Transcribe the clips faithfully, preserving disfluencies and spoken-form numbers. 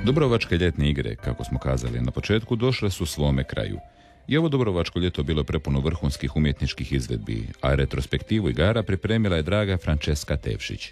Dubrovačke ljetne igre, kako smo kazali na početku, došle su svome kraju. I ovo dubrovačko ljeto bilo prepuno vrhunskih umjetničkih izvedbi, a retrospektivu igara pripremila je draga Franceska Tevšić.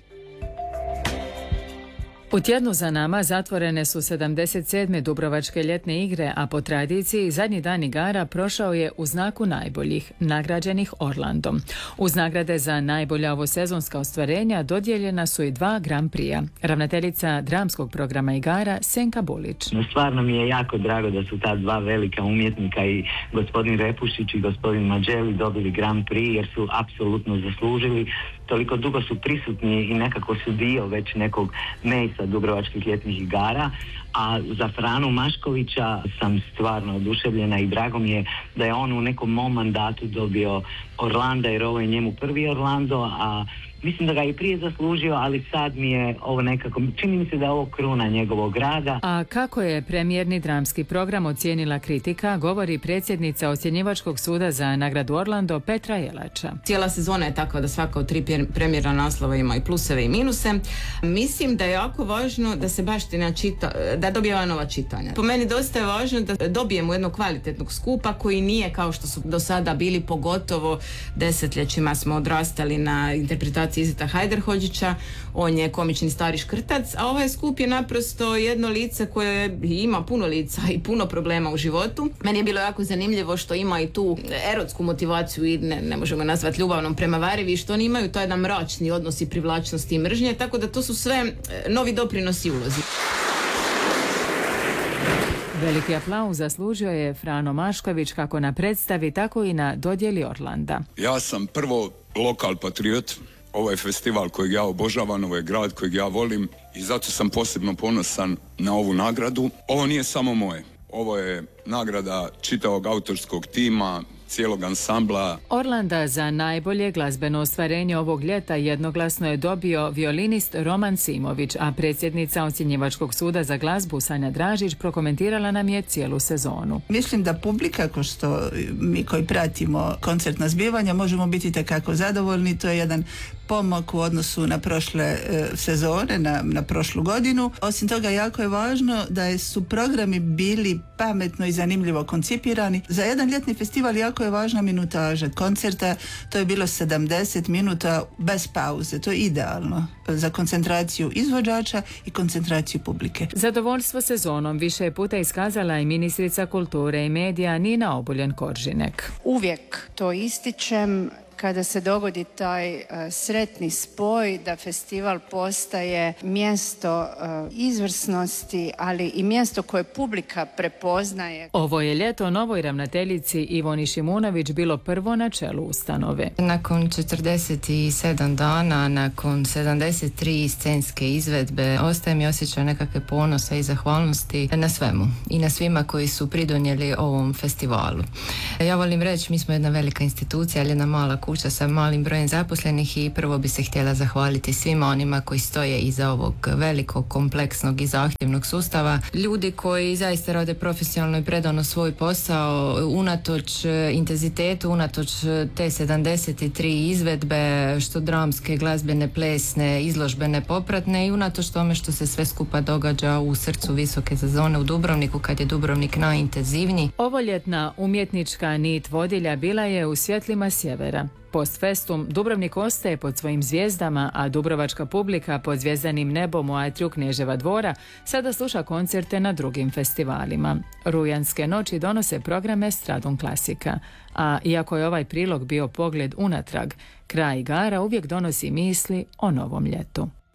U tjednu za nama zatvorene su sedamdeset sedme Dubrovačke ljetne igre, a po tradiciji zadnji dan igara prošao je u znaku najboljih, nagrađenih Orlandom. Uz nagrade za najbolja ovosezonska ostvarenja dodijeljena su i dva Grand Prix-a. Ravnateljica dramskog programa igara Senka Bulić. Stvarno mi je jako drago da su ta dva velika umjetnika, i gospodin Repušić i gospodin Mađeli, dobili Grand Prix jer su apsolutno zaslužili. Toliko dugo su prisutni i nekako su dio već nekog mesa Dubrovačkih ljetnih igara, a za Franu Maškovića sam stvarno oduševljena i drago mi je da je on u nekom mom mandatu dobio Orlanda, jer ovo je njemu prvi Orlando, a mislim da ga i prije zaslužio, ali sad mi je ovo nekako, čini mi se da je ovo kruna njegovog rada. A kako je premijerni dramski program ocijenila kritika, govori predsjednica ocjenjivačkog suda za nagradu Orlando Petra Jelača. Cijela sezona je takva da svaka od tri premijerna naslova ima i pluseve i minuse. Mislim da je jako važno da se baština čita, da dobijeva nova čitanja. Po meni dosta je važno da dobijemo jednog kvalitetnog skupa koji nije kao što su do sada bili, pogotovo desetljećima smo odrastali na interpretaciji Izeta Hajderhođića. On je komični stari škrtac, a ovaj skup je naprosto jedno lice koje ima puno lica i puno problema u životu. Meni je bilo jako zanimljivo što ima i tu erotsku motivaciju i ne, ne možemo nazvati ljubavnom prema Varivi, što oni imaju taj jedan mračni odnos i privlačnosti i mržnje, tako da to su sve novi doprinosi ulozi. Veliki aplauz zaslužio je Frano Mašković kako na predstavi, tako i na dodjeli Orlanda. Ja sam prvo lokal patriot. Ovo je festival kojeg ja obožavam, ovo je grad kojeg ja volim i zato sam posebno ponosan na ovu nagradu. Ovo nije samo moje, ovo je nagrada čitavog autorskog tima, cijelog ansambla. Orlanda za najbolje glazbeno ostvarenje ovog ljeta jednoglasno je dobio violinist Roman Simović, a predsjednica ocjenjivačkog suda za glazbu Sanja Dražić prokomentirala nam je cijelu sezonu. Mislim da publika, ko što mi koji pratimo koncertna zbivanja, možemo biti takako zadovoljni. To je jedan pomak u odnosu na prošle e, sezone, na, na prošlu godinu. Osim toga, jako je važno da su programi bili pametno i zanimljivo koncipirani. Za jedan ljetni festival jako je važna minutaža koncerta. To je bilo sedamdeset minuta bez pauze. To je idealno za koncentraciju izvođača i koncentraciju publike. Zadovoljstvo sezonom više je puta iskazala i ministrica kulture i medija Nina Obuljen-Koržinek. Uvijek to ističem kada se dogodi taj uh, sretni spoj da festival postaje mjesto uh, izvrsnosti, ali i mjesto koje publika prepoznaje. Ovo je ljeto novoj ravnateljici Ivoni Šimunović bilo prvo na čelu ustanove. Nakon četrdeset sedam dana, nakon sedamdeset tri scenske izvedbe, ostaje mi osjećaj nekakve ponosa i zahvalnosti na svemu i na svima koji su pridonijeli ovom festivalu. Ja volim reći, mi smo jedna velika institucija, ali jedna mala kuća sa malim brojem zaposlenih i prvo bi se htjela zahvaliti svima onima koji stoje iza ovog velikog, kompleksnog i zahtjevnog sustava. Ljudi koji zaista rade profesionalno i predano svoj posao, unatoč intenzitetu, unatoč te sedamdeset tri izvedbe, što dramske, glazbene, plesne, izložbene, popratne, i unatoč tome što se sve skupa događa u srcu visoke sezone u Dubrovniku, kad je Dubrovnik najintenzivniji. Ovoljetna umjetnička nit vodilja bila je u svjetlima sjevera. Post festum Dubrovnik ostaje pod svojim zvijezdama, a dubrovačka publika pod zvjezdanim nebom u atriju Kneževa dvora sada sluša koncerte na drugim festivalima. Rujanske noći donose programe Stradun klasika, a iako je ovaj prilog bio pogled unatrag, kraj igara uvijek donosi misli o novom ljetu.